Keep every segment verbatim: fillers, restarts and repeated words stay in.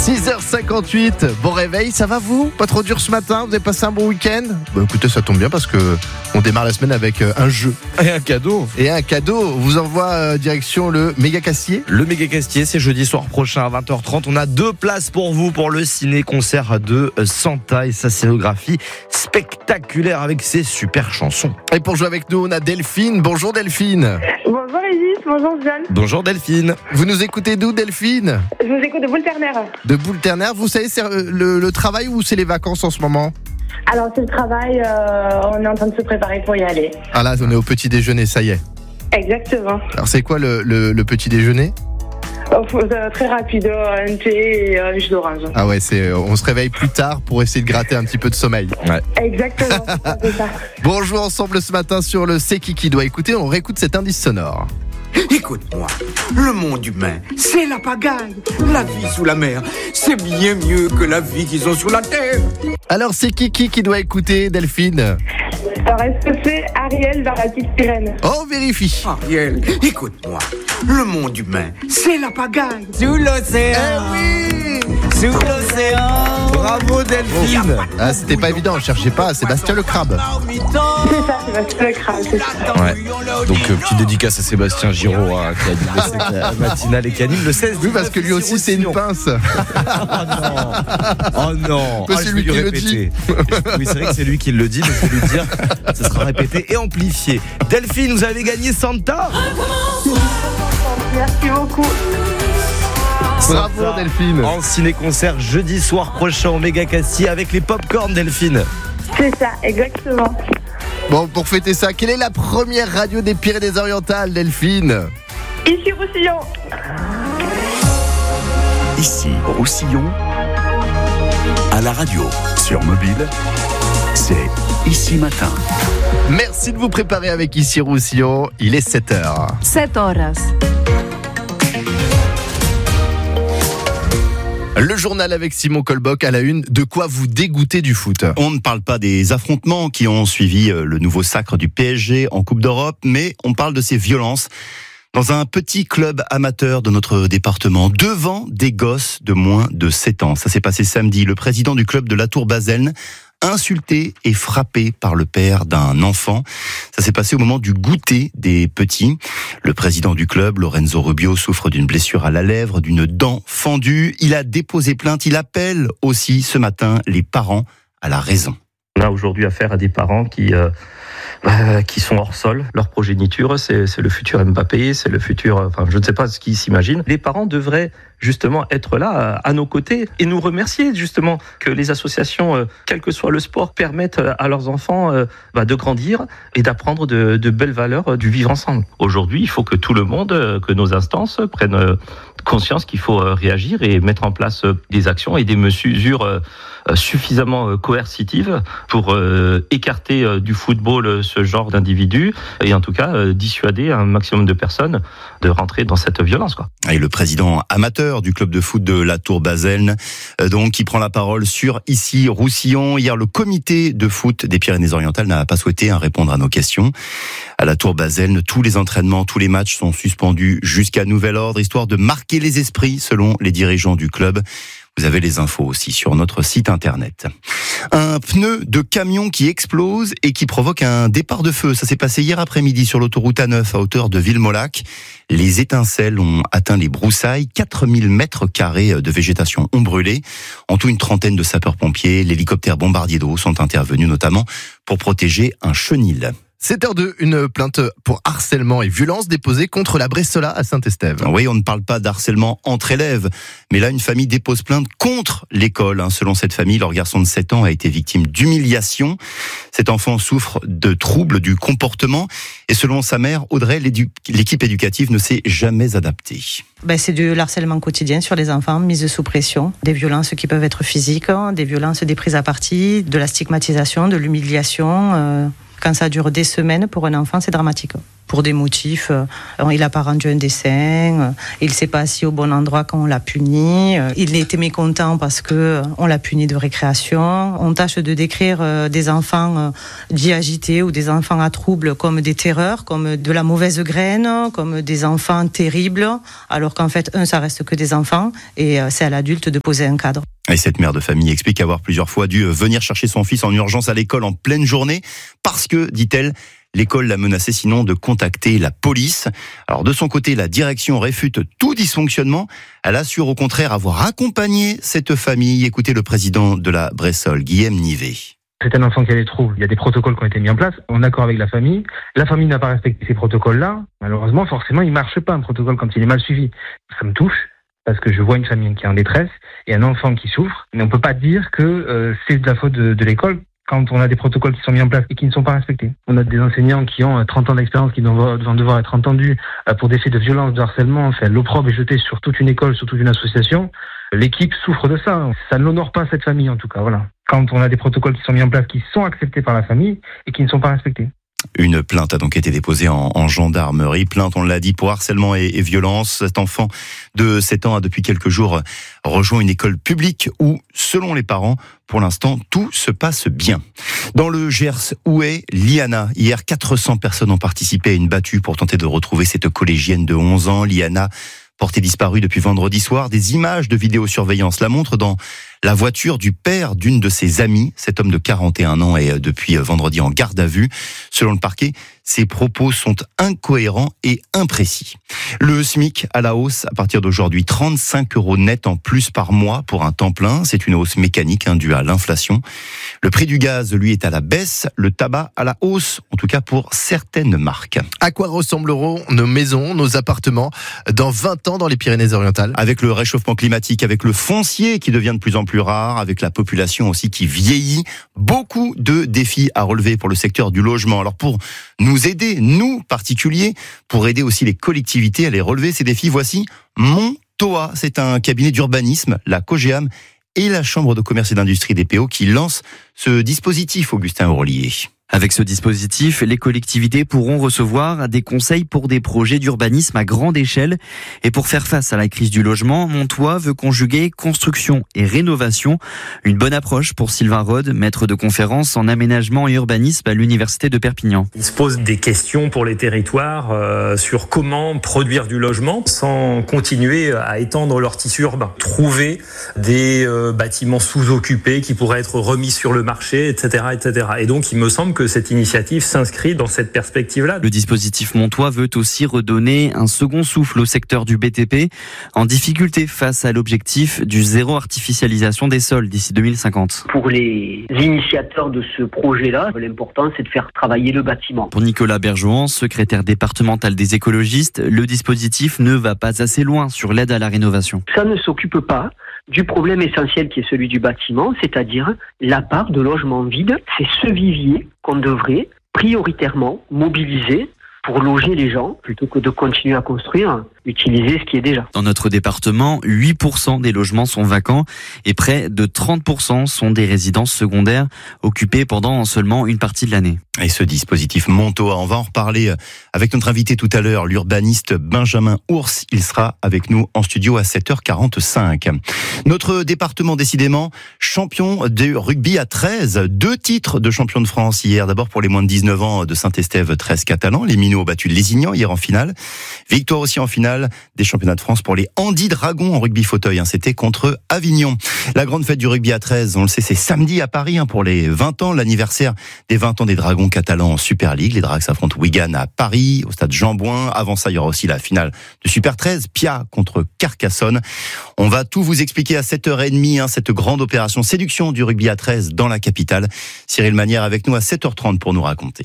six heures cinquante-huit, bon réveil, ça va vous? Pas trop dur ce matin? Vous avez passé un bon week-end? Bah écoutez, ça tombe bien parce que on démarre la semaine avec un jeu. Et un cadeau. Et un cadeau, on vous envoie euh, direction le Méga Castier. Le Méga Castier, c'est jeudi soir prochain à vingt heures trente. On a deux places pour vous pour le ciné-concert de Santa et sa scénographie spectaculaire avec ses super chansons. Et pour jouer avec nous, on a Delphine. Bonjour Delphine. Bonjour Régis, bonjour Jeanne. Bonjour Delphine. Vous nous écoutez d'où Delphine? Je vous écoute de Boule-Ternaire. De Boule-Ternaire, vous savez c'est le, le travail ou c'est les vacances en ce moment? Alors c'est le travail, euh, on est en train de se préparer pour y aller. Ah là, on est au petit déjeuner, ça y est. Exactement. Alors c'est quoi le, le, le petit déjeuner? Oh, euh, très rapide, un thé et un jus d'orange. Ah ouais, c'est, on se réveille plus tard pour essayer de gratter un petit peu de sommeil. Ouais. Exactement, c'est ça. Bon, on joue ensemble ce matin sur le C'est qui qui doit écouter. On réécoute cet indice sonore. Écoute-moi, le monde humain, c'est la pagaille. La vie sous la mer, c'est bien mieux que la vie qu'ils ont sur la terre. Alors, c'est qui qui qui doit écouter, Delphine? Alors est-ce que c'est Ariel dans la petite sirène? On vérifie. Ariel, écoute-moi, le monde humain, c'est la pagaille. Sous l'océan. Eh oui! Sous l'océan. Bravo Delphine. Ah, c'était pas évident, je cherchais pas Sébastien le crabe. C'est ça, c'est Bastien le crabe, c'est ça. Ouais. Donc euh, petite dédicace à Sébastien Giraud hein, qui a dit la matinale et qui anime le seize. Oui, parce que lui aussi c'est une pince. Oh non. Oh non. Que Ah, c'est je lui vais qui lui le répéter. Oui, c'est vrai que c'est lui qui le dit, mais je vais lui dire, ça sera répété et amplifié. Delphine, vous avez gagné Santa. Merci beaucoup. Bravo Santa Delphine. En ciné-concert jeudi soir prochain au Méga Castier avec les pop-corn Delphine. C'est ça, exactement. Bon, pour fêter ça, quelle est la première radio des Pyrénées-Orientales, Delphine? Ici Roussillon. Ici, Roussillon, à la radio, sur mobile, c'est Ici Matin. Merci de vous préparer avec Ici Roussillon, il est sept heures. sept horas. Le journal avec Simon Colboc à la une, de quoi vous dégoûter du foot? On ne parle pas des affrontements qui ont suivi le nouveau sacre du P S G en Coupe d'Europe, mais on parle de ces violences dans un petit club amateur de notre département, devant des gosses de moins de sept ans. Ça s'est passé samedi. Le président du club de La Tour-Baselne, insulté et frappé par le père d'un enfant. Ça s'est passé au moment du goûter des petits. Le président du club, Lorenzo Rubio, souffre d'une blessure à la lèvre, d'une dent fendue. Il a déposé plainte. Il appelle aussi ce matin les parents à la raison. On a aujourd'hui affaire à des parents qui euh, euh, qui sont hors sol. Leur progéniture, c'est, c'est le futur Mbappé, c'est le futur. Enfin, je ne sais pas ce qu'ils s'imaginent. Les parents devraient justement être là à nos côtés et nous remercier justement que les associations, euh, quel que soit le sport, permettent à leurs enfants euh, bah, de grandir et d'apprendre de, de belles valeurs euh, du vivre ensemble. Aujourd'hui, il faut que tout le monde, euh, que nos instances prennent euh, conscience qu'il faut euh, réagir et mettre en place euh, des actions et des mesures euh, suffisamment coercitives pour euh, écarter euh, du football euh, ce genre d'individus et en tout cas euh, dissuader un maximum de personnes de rentrer dans cette violence, quoi. Et le président amateur du club de foot de La Tour-Baselne, euh, donc qui prend la parole sur Ici Roussillon. Hier, le comité de foot des Pyrénées-Orientales n'a pas souhaité hein, répondre à nos questions. À La Tour-Baselne, tous les entraînements, tous les matchs sont suspendus jusqu'à nouvel ordre, histoire de marquer les esprits selon les dirigeants du club. Vous avez les infos aussi sur notre site internet. Un pneu de camion qui explose et qui provoque un départ de feu. Ça s'est passé hier après-midi sur l'autoroute A neuf à hauteur de Villemolac. Les étincelles ont atteint les broussailles. quatre mille mètres carrés de végétation ont brûlé. En tout, une trentaine de sapeurs-pompiers, l'hélicoptère bombardier d'eau sont intervenus notamment pour protéger un chenil. sept heures deux, une plainte pour harcèlement et violence déposée contre la Bressola à Saint-Estève. Oui, on ne parle pas d'harcèlement entre élèves, mais là, une famille dépose plainte contre l'école. Selon cette famille, leur garçon de sept ans a été victime d'humiliation. Cet enfant souffre de troubles du comportement et selon sa mère, Audrey, l'équipe éducative ne s'est jamais adaptée. Ben, c'est du harcèlement quotidien sur les enfants, mise sous pression, des violences qui peuvent être physiques, des violences, des prises à partie, de la stigmatisation, de l'humiliation. Euh... Quand ça dure des semaines, pour un enfant, c'est dramatique. pour des motifs. Euh, il n'a pas rendu un dessin, euh, il ne s'est pas assis au bon endroit quand on l'a puni, euh, il était mécontent parce qu'on euh, l'a puni de récréation. On tâche de décrire euh, des enfants euh, dits agités ou des enfants à troubles comme des terreurs, comme de la mauvaise graine, comme des enfants terribles, alors qu'en fait, un, ça reste que des enfants et euh, c'est à l'adulte de poser un cadre. Et cette mère de famille explique avoir plusieurs fois dû venir chercher son fils en urgence à l'école en pleine journée parce que, dit-elle, l'école l'a menacé sinon de contacter la police. Alors de son côté, la direction réfute tout dysfonctionnement. Elle assure au contraire avoir accompagné cette famille. Écoutez le président de la Bressol, Guillaume Nivet. C'est un enfant qui a des troubles. Il y a des protocoles qui ont été mis en place, en accord avec la famille. La famille n'a pas respecté ces protocoles-là. Malheureusement, forcément, il ne marche pas un protocole quand il est mal suivi. Ça me touche parce que je vois une famille qui est en détresse et un enfant qui souffre. Mais on ne peut pas dire que euh, c'est de la faute de, de l'école quand on a des protocoles qui sont mis en place et qui ne sont pas respectés. On a des enseignants qui ont trente ans d'expérience, qui vont devoir être entendus pour des faits de violence, de harcèlement. Enfin, l'opprobre est jeté sur toute une école, sur toute une association. L'équipe souffre de ça. Ça ne l'honore pas, cette famille, en tout cas. Voilà. Quand on a des protocoles qui sont mis en place, qui sont acceptés par la famille et qui ne sont pas respectés. Une plainte a donc été déposée en, en gendarmerie. Plainte, on l'a dit, pour harcèlement et, et violence. Cet enfant de sept ans a depuis quelques jours rejoint une école publique où, selon les parents, pour l'instant, tout se passe bien. Dans le Gers, où est Liana ? Hier, quatre cents personnes ont participé à une battue pour tenter de retrouver cette collégienne de onze ans. Liana, portée disparue depuis vendredi soir. Des images de vidéosurveillance la montrent dans la voiture du père d'une de ses amies. Cet homme de quarante et un ans est depuis vendredi en garde à vue. Selon le parquet, ses propos sont incohérents et imprécis. Le SMIC à la hausse à partir d'aujourd'hui, trente-cinq euros net en plus par mois pour un temps plein. C'est une hausse mécanique hein, due à l'inflation. Le prix du gaz, lui, est à la baisse. Le tabac à la hausse, en tout cas pour certaines marques. À quoi ressembleront nos maisons, nos appartements dans vingt ans dans les Pyrénées-Orientales ? Avec le réchauffement climatique, avec le foncier qui devient de plus en plus rare, avec la population aussi qui vieillit, beaucoup de défis à relever pour le secteur du logement. Alors pour nous aider, nous particuliers, pour aider aussi les collectivités à les relever ces défis, voici Montoa. C'est un cabinet d'urbanisme, la COGEAM et la Chambre de commerce et d'industrie des P O qui lancent ce dispositif, Augustin Aurelier. Avec ce dispositif, les collectivités pourront recevoir des conseils pour des projets d'urbanisme à grande échelle. Et pour faire face à la crise du logement, Montois veut conjuguer construction et rénovation. Une bonne approche pour Sylvain Rode, maître de conférence en aménagement et urbanisme à l'Université de Perpignan. Il se pose des questions pour les territoires euh, sur comment produire du logement sans continuer à étendre leur tissu urbain. Trouver des euh, bâtiments sous-occupés qui pourraient être remis sur le marché, et cetera, et cetera. Et donc, il me semble que cette initiative s'inscrit dans cette perspective-là. Le dispositif Montois veut aussi redonner un second souffle au secteur du B T P, en difficulté face à l'objectif du zéro artificialisation des sols d'ici deux mille cinquante. Pour les initiateurs de ce projet-là, l'important c'est de faire travailler le bâtiment. Pour Nicolas Bergeon, secrétaire départemental des écologistes, le dispositif ne va pas assez loin sur l'aide à la rénovation. Ça ne s'occupe pas du problème essentiel qui est celui du bâtiment, c'est-à-dire la part de logements vides. C'est ce vivier qu'on devrait prioritairement mobiliser pour loger les gens, plutôt que de continuer à construire, utiliser ce qui est déjà. Dans notre département, huit pour cent des logements sont vacants et près de trente pour cent sont des résidences secondaires occupées pendant seulement une partie de l'année. Et ce dispositif Montoa, on va en reparler avec notre invité tout à l'heure, l'urbaniste Benjamin Ours. Il sera avec nous en studio à sept heures quarante-cinq. Notre département, décidément, champion de rugby à treize. Deux titres de champion de France hier. D'abord pour les moins de dix-neuf ans de Saint-Estève, treize catalans. Les Minots ont battu Lézignan hier en finale. Victoire aussi en finale des championnats de France pour les Andy Dragons en rugby fauteuil. C'était contre Avignon. La grande fête du rugby à treize, on le sait, c'est samedi à Paris pour les vingt ans, l'anniversaire des vingt ans des Dragons catalans en Super League. Les Drags s'affrontent Wigan à Paris, au stade Jean-Bouin. Avant ça, il y aura aussi la finale de Super treize, Pia contre Carcassonne. On va tout vous expliquer à sept heures trente, cette grande opération séduction du rugby à treize dans la capitale. Cyril Manière avec nous à sept heures trente pour nous raconter.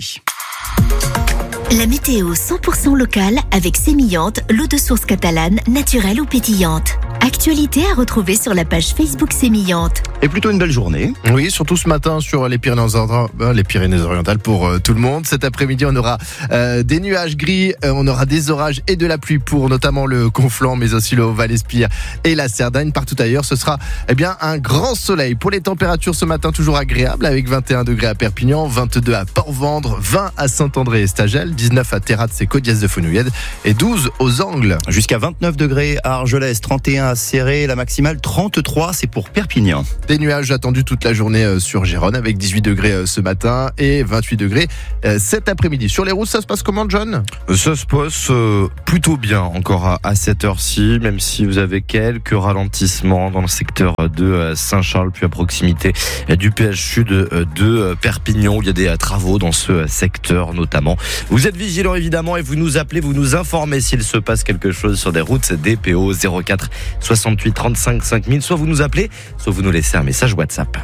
La météo cent pour cent locale avec Sémillante, l'eau de source catalane, naturelle ou pétillante. Actualité à retrouver sur la page Facebook Sémillante. Et plutôt une belle journée. Oui, surtout ce matin sur les Pyrénées-Orientales, les Pyrénées-Orientales pour euh, tout le monde. Cet après-midi, on aura euh, des nuages gris, euh, on aura des orages et de la pluie pour notamment le Conflent, mais aussi le Haut-Val-Espire et la Cerdagne. Partout ailleurs, ce sera eh bien un grand soleil. Pour les températures ce matin, toujours agréable avec vingt et un degrés à Perpignan, vingt-deux à Port-Vendre, vingt à Saint-André et Stagel, dix-neuf à Terrat, c'est Côte-Diez de Fenouillède et douze aux Angles. Jusqu'à vingt-neuf degrés à Argelès, trente et un à Céré, la maximale trente-trois, c'est pour Perpignan. Des nuages attendus toute la journée sur Gérone avec dix-huit degrés ce matin et vingt-huit degrés cet après-midi. Sur les routes, ça se passe comment, John ? Ça se passe euh, plutôt bien encore à, à cette heure-ci, même si vous avez quelques ralentissements dans le secteur de Saint-Charles, puis à proximité du P H U de, de Perpignan, où il y a des travaux dans ce secteur notamment. Vous êtes vigilants évidemment et vous nous appelez, vous nous informez s'il se passe quelque chose sur des routes D P O zéro quatre soixante-huit trente-cinq cinq mille. Soit vous nous appelez, soit vous nous laissez un message WhatsApp.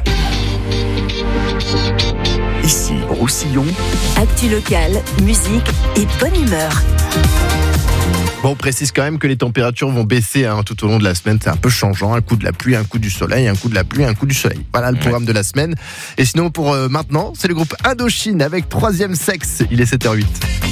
Ici, Roussillon. Actu locale, musique et bonne humeur. Bon, on précise quand même que les températures vont baisser hein, tout au long de la semaine. C'est un peu changeant. Un coup de la pluie, un coup du soleil, un coup de la pluie, un coup du soleil. Voilà le programme ouais. de la semaine. Et sinon, pour euh, maintenant, c'est le groupe Indochine avec Troisième Sexe. Il est sept heures huit.